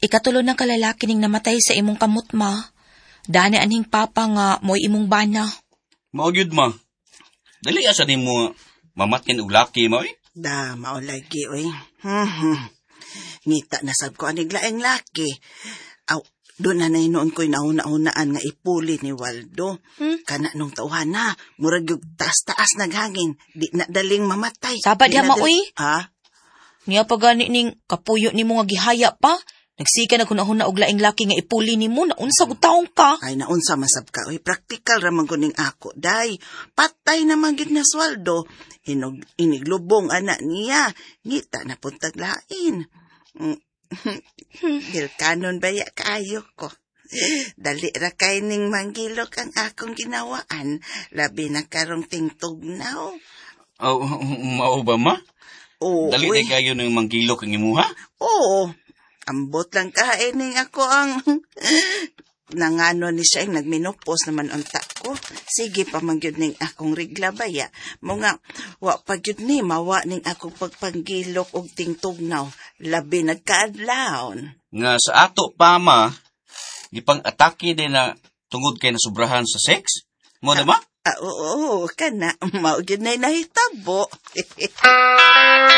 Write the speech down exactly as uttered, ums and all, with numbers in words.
Ikatulo na kalalaki ning namatay sa imong kamot, ma. Dani anhing papa nga mo'y imong bana. Maugyod, ma. Dali asa ni mo mamatkin og laki, ma, eh? Da, mao lagi, oy. Hmm. Ngita na sab ko anig laing laki. Aw, doon na noon ko'y nauna-unaan nga ipuli ni Waldo. Hmm? Kana nung tauhan na, murag yung taas-taas naghangin. Di na daling mamatay. Saba diha, ma, uy. Ha? Niya pa gani ning kapuyo ni mo nga gihaya pa. Nagsika na kunahuna og laing laki nga ipuli ni mo. Naunsa ko taong ka. Ay, naunsa masab ka. Oy, practical raman ko ning ako. Day, patay naman gid na swaldo. Hinog, iniglubong anak niya. Ngita na puntag lain. Gilkanon baya kaayo ko. Dali ra kay ning manggilok ang akong ginawaan. Labi na karong tingtugnaw. Oh, mao ba, ma? Oo. Dali na kayo ng manggilok ang imuha? Oo. Ambot lang kaining ako ang nangano ni siya yung nagminopos naman unta ko. Sige pa magyud ning akong regla baya. Mga wa pa gyud ni mawa ning akong pagpanggilok og tingtugnaw. Labi nagkaadlawon. Nga sa ato pa, ma, gipang atake din na tungod kay nasubrahan sa sex? Mo na, ma? Ah, oo, kana. Mao gyud na nahitabo.